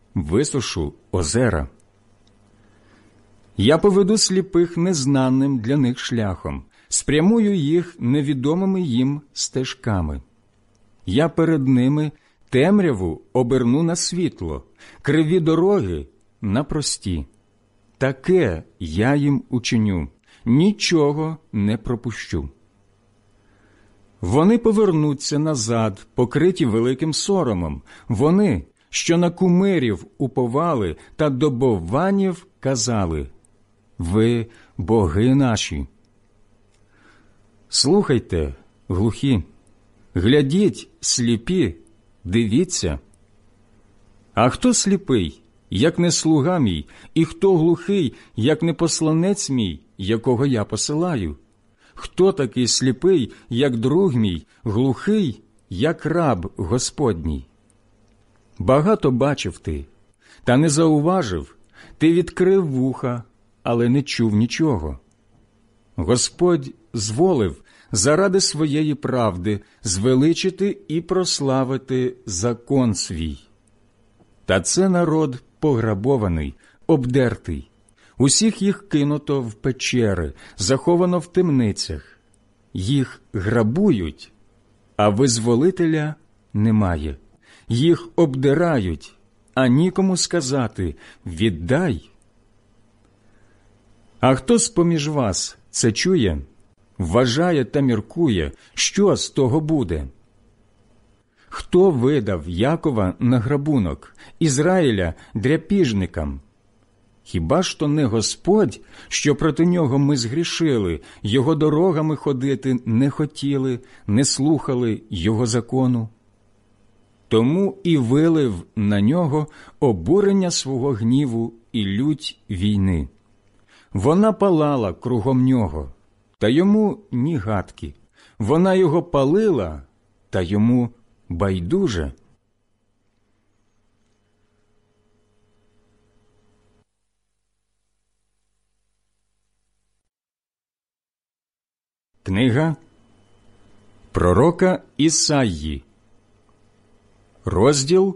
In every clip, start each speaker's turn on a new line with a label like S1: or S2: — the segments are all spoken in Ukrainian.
S1: висушу озера. Я поведу сліпих незнаним для них шляхом, спрямую їх невідомими їм стежками. Я перед ними темряву оберну на світло, криві дороги на прості. Таке я їм учиню, нічого не пропущу. Вони повернуться назад, покриті великим соромом. Вони, що на кумирів уповали та до бовванів казали: ви боги наші. Слухайте, глухі, глядіть, сліпі, дивіться. А хто сліпий, як не слуга мій, і хто глухий, як не посланець мій, якого я посилаю? Хто такий сліпий, як друг мій, глухий, як раб Господній? Багато бачив ти, та не зауважив, ти відкрив вуха, але не чув нічого. Господь зволив заради своєї правди звеличити і прославити закон свій. Та це народ пограбований, обдертий. Усіх їх кинуто в печери, заховано в темницях. Їх грабують, а визволителя немає. Їх обдирають, а нікому сказати: віддай. А хто з-поміж вас це чує, вважає та міркує, що з того буде? Хто видав Якова на грабунок, Ізраїля дряпіжникам? Хіба ж то не Господь, що проти нього ми згрішили, його дорогами ходити не хотіли, не слухали його закону? Тому і вилив на нього обурення свого гніву і лють війни. Вона палала кругом нього, та йому ні гадки. Вона його палила, та йому байдуже. Книга пророка Ісаї, розділ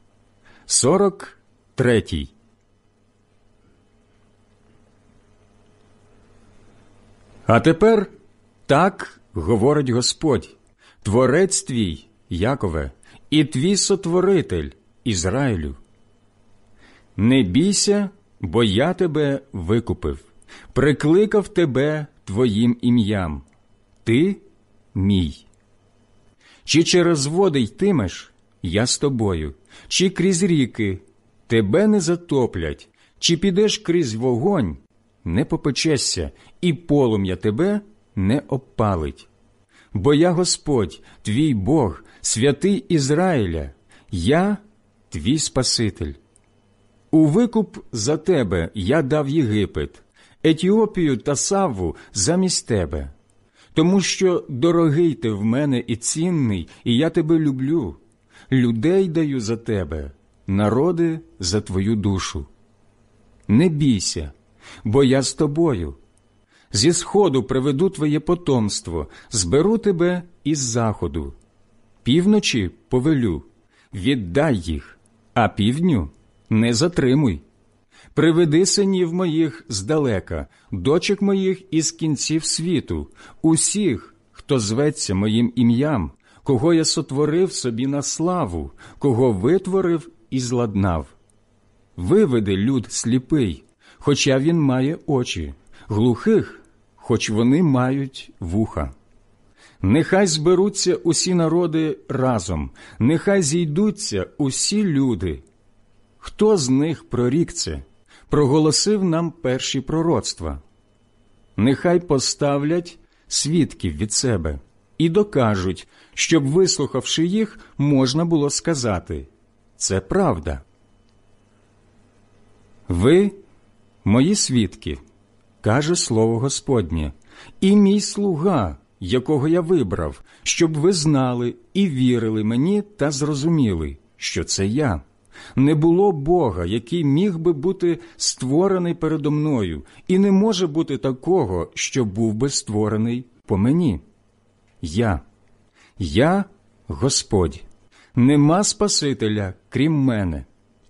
S1: 43. А тепер так говорить Господь, Творець твій, Якове, і твій Сотворитель, Ізраїлю. Не бійся, бо я тебе викупив, прикликав тебе твоїм ім'ям. Ти мій. Чи через води йтимеш, я з тобою, чи крізь ріки, тебе не затоплять, чи підеш крізь вогонь, не попечешся, і полум'я тебе не обпалить. Бо я Господь, твій Бог, святий Ізраїля, я твій Спаситель. У викуп за тебе я дав Єгипет, Етіопію та Савву замість тебе. Тому що дорогий ти в мене і цінний, і я тебе люблю. Людей даю за тебе, народи за твою душу. Не бійся, бо я з тобою. Зі сходу приведу твоє потомство, зберу тебе із заходу. Півночі повелю, віддай їх, а півдню не затримуй. Приведи синів моїх здалека, дочок моїх із кінців світу, усіх, хто зветься моїм ім'ям, кого я сотворив собі на славу, кого витворив і зладнав. Виведи люд сліпий, хоча він має очі, глухих, хоч вони мають вуха. Нехай зберуться усі народи разом, нехай зійдуться усі люди. Хто з них прорік це? Проголосив нам перші пророцтва. Нехай поставлять свідків від себе і докажуть, щоб, вислухавши їх, можна було сказати: це правда. Ви – мої свідки, каже слово Господнє, і мій слуга, якого я вибрав, щоб ви знали і вірили мені та зрозуміли, що це я. Не було Бога, який міг би бути створений передо мною, і не може бути такого, що був би створений по мені. Я Господь, нема Спасителя, крім мене.